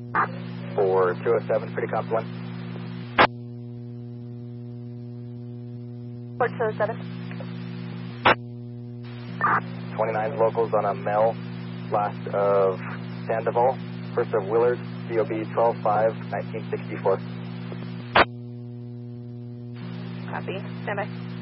For 207, pretty comp 1. Port 207. 29 locals on a Mel, last of Sandoval, first of Willard, COB 12-5, 1964. Copy. Stand by.